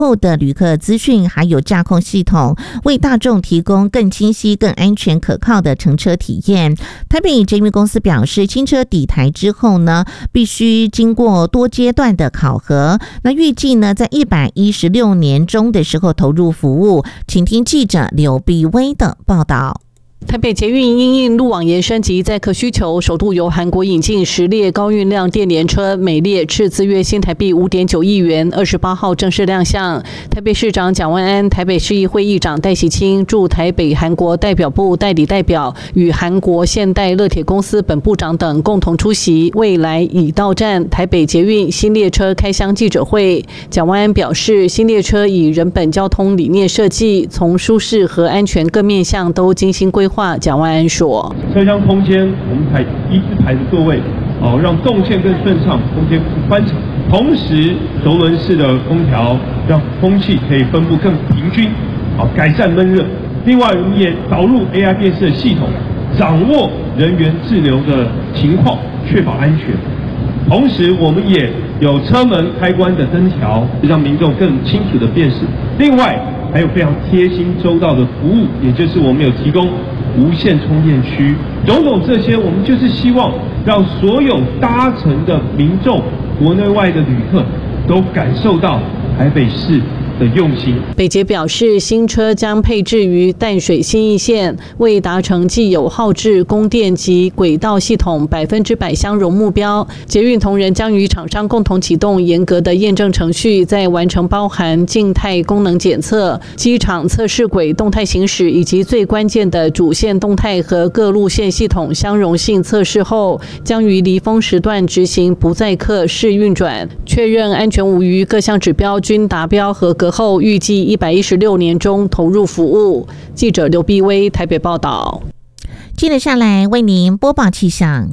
后的旅客资讯还有驾控系统，为大众提供更清晰、更安全、可靠的乘车体验。台北捷运公司表示，新车抵台之后呢，必须经过多阶段的考核。那预计呢，在116年中的时候投入服务。请听记者刘碧薇的报道。 台北捷运因应路网延伸及载客需求，首度由韩国引进10列高运量电联车，每列斥资约新台币5.9亿元，28号正式亮相。台北市长蒋万安、台北市议会议长戴喜清驻台北韩国代表部代理代表与韩国现代乐铁公司本部长等共同出席未来已到站台北捷运新列车开箱记者会。蒋万安表示，新列车以人本交通理念设计，从舒适和安全各面向都精心规划。蒋万安说， 车厢空间我们排一字排的座位，让动线更顺畅，空间更宽敞。同时，轴轮式的空调让空气可以分布更平均，改善闷热。另外，我们也导入 AI 辨识的系统，掌握人员滞留的情况，确保安全。同时，我们也有车门开关的灯条，让民众更清楚的辨识。另外，还有非常贴心周到的服务，也就是我们有提供无线充电区，种种这些，我们就是希望让所有搭乘的民众、国内外的旅客都感受到台北市的用心。 北捷表示，新车将配置于淡水信义线，为达成既有耗制、供电及轨道系统100%相容目标，捷运同仁将与厂商共同启动严格的验证程序，在完成包含静态功能检测、机场测试轨动态行驶以及最关键的主线动态和各路线系统相容性测试后，将于离峰时段执行不载客试运转，确认安全无虞，各项指标均达标合格后，预计116年中投入服务。记者刘碧薇台北报道。 接着下来为您播报气象。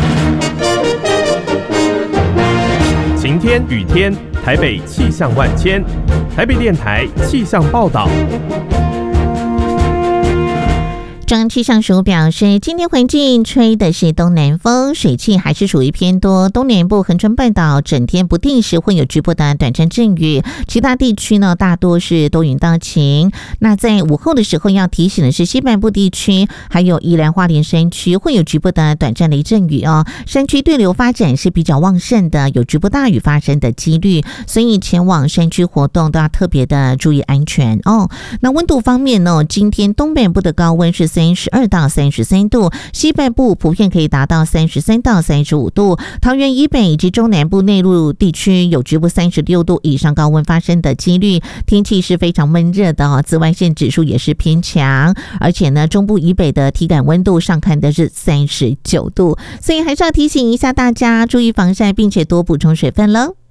晴天雨天，台北气象万千。台北电台气象报道。 中央气象署表示，今天环境吹的是东南风，水汽还是属于偏多。东南部恒春半岛整天不定时会有局部的短暂阵雨，其他地区呢大多是多云到晴。那在午后的时候要提醒的是，西半部地区还有宜兰花莲山区会有局部的短暂雷阵雨哦。山区对流发展是比较旺盛的，有局部大雨发生的几率，所以前往山区活动都要特别的注意安全哦。那温度方面呢，今天东北部的高温是32到33度，西半部普遍可以达到33到35度，桃园以北以及中南部内陆地区有局部36度以上高温发生的几率，天气是非常闷热的哦，紫外线指数也是偏强，而且呢，中部以北的体感温度上看的是39度，所以还是要提醒一下大家注意防晒，并且多补充水分喽。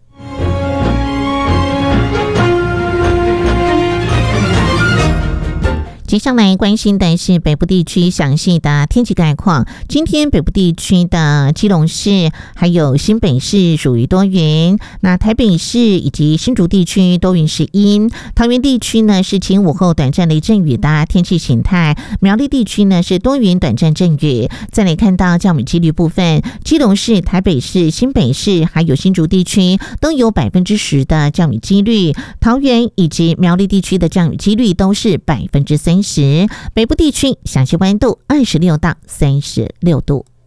接下来关心的是北部地区详细的天气概况。今天北部地区的基隆市还有新北市属于多云，那台北市以及新竹地区多云是阴，桃园地区呢是晴午后短暂雷阵雨的天气形态，苗栗地区呢是多云短暂阵雨。再来看到降雨几率部分，基隆市、台北市、新北市还有新竹地区都有10%的降雨几率，桃园以及苗栗地区的降雨几率都是30%。北部地区详细温度26到36度。